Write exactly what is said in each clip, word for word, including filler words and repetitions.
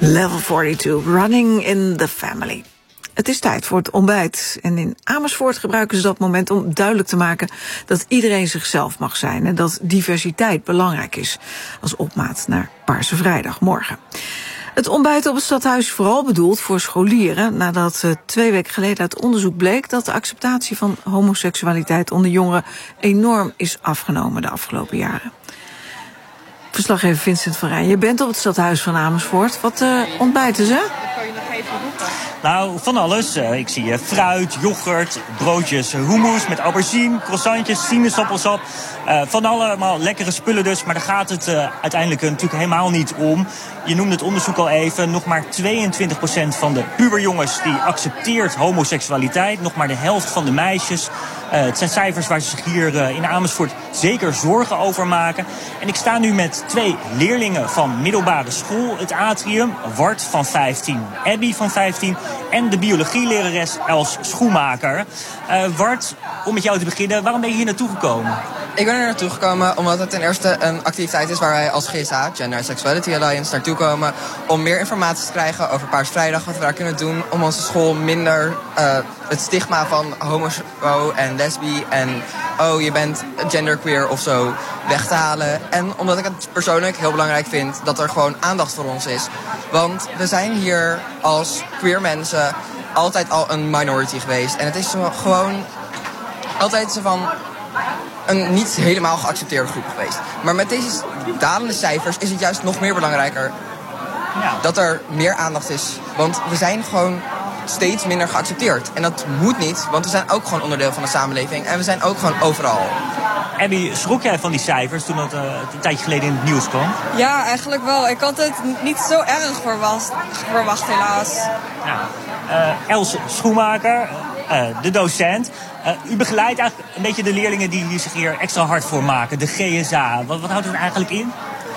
Level tweeënveertig, Running in the Family. Het is tijd voor het ontbijt. En in Amersfoort gebruiken ze dat moment om duidelijk te maken dat iedereen zichzelf mag zijn en dat diversiteit belangrijk is als opmaat naar Paarse Vrijdag morgen. Het ontbijt op het stadhuis is vooral bedoeld voor scholieren, nadat uh, twee weken geleden uit onderzoek bleek dat de acceptatie van homoseksualiteit onder jongeren enorm is afgenomen de afgelopen jaren. Verslaggever Vincent van Rijn, je bent op het stadhuis van Amersfoort. Wat uh, ontbijten ze? Nou, van alles. Uh, ik zie uh, fruit, yoghurt, broodjes, hummus met aubergine, croissantjes, sinaasappelsap. Uh, van allemaal lekkere spullen dus, maar daar gaat het uh, uiteindelijk uh, natuurlijk helemaal niet om. Je noemde het onderzoek al even. Nog maar tweeëntwintig procent van de puberjongens die accepteert homoseksualiteit. Nog maar de helft van de meisjes. Uh, het zijn cijfers waar ze zich hier uh, in Amersfoort zeker zorgen over maken. En ik sta nu met twee leerlingen van middelbare school, het Atrium. Wart van vijftien, Abby van vijftien en de biologielerares Els Schoenmaker. Uh, Wart, om met jou te beginnen, waarom ben je hier naartoe gekomen? Ik ben er naartoe gekomen omdat het ten eerste een activiteit is waar wij als G S A, Gender and Sexuality Alliance, naartoe komen om meer informatie te krijgen over Paarse Vrijdag, wat we daar kunnen doen om onze school minder uh, het stigma van homo en lesbi en oh, je bent genderqueer of zo weg te halen. En omdat ik het persoonlijk heel belangrijk vind dat er gewoon aandacht voor ons is. Want we zijn hier als queer mensen altijd al een minority geweest. En het is zo gewoon altijd zo van een niet helemaal geaccepteerde groep geweest. Maar met deze dalende cijfers is het juist nog meer belangrijker ja. dat er meer aandacht is. Want we zijn gewoon steeds minder geaccepteerd. En dat moet niet, want we zijn ook gewoon onderdeel van de samenleving. En we zijn ook gewoon overal. Abby, schrok jij van die cijfers toen dat uh, een tijdje geleden in het nieuws kwam? Ja, eigenlijk wel. Ik had het niet zo erg verwacht, verwacht helaas. Ja. Uh, Els Schoenmaker, uh, de docent. Uh, u begeleidt eigenlijk een beetje de leerlingen die hier zich hier extra hard voor maken. De G S A. Wat, wat houdt het eigenlijk in?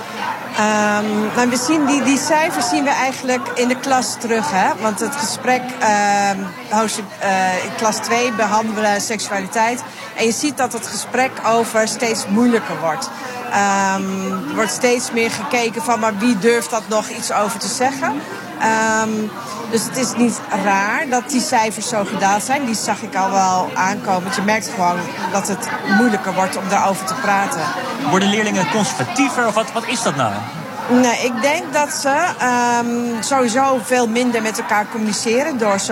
Um, nou, we zien die, die cijfers zien we eigenlijk in de klas terug. Hè? Want het gesprek, uh, uh, in klas twee behandelen seksualiteit. En je ziet dat het gesprek over steeds moeilijker wordt. Um, er wordt steeds meer gekeken van, maar wie durft dat nog iets over te zeggen? Um, dus het is niet raar dat die cijfers zo gedaald zijn. Die zag ik al wel aankomen. Want je merkt gewoon dat het moeilijker wordt om daarover te praten. Worden leerlingen conservatiever of wat, wat is dat nou? Nee, ik denk dat ze um, sowieso veel minder met elkaar communiceren door